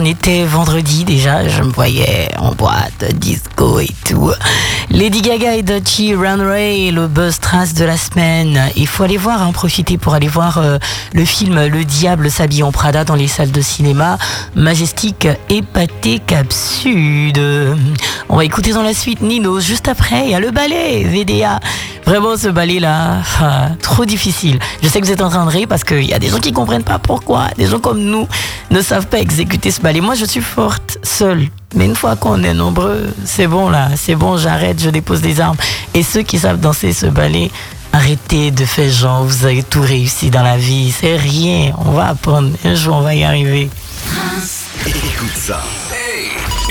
était vendredi déjà, je me voyais en boîte, disco et tout. Lady Gaga et Dutchy, Runway, le buzz trace de la semaine. Il faut aller voir, profiter pour aller voir le film Le Diable s'habille en Prada dans les salles de cinéma. Majestic, épaté, capsude. On va écouter dans la suite Nino. Juste après, il y a le ballet, VDA. Vraiment, ce ballet-là, trop difficile. Je sais que vous êtes en train de rire parce qu'il y a des gens qui comprennent pas pourquoi. Des gens comme nous ne savent pas exécuter ce ballet. Moi, je suis forte, seule. Mais une fois qu'on est nombreux, c'est bon là, c'est bon, j'arrête, je dépose les armes. Et ceux qui savent danser ce ballet, arrêtez de faire genre, vous avez tout réussi dans la vie. C'est rien, on va apprendre. Un jour, on va y arriver. Écoute ça.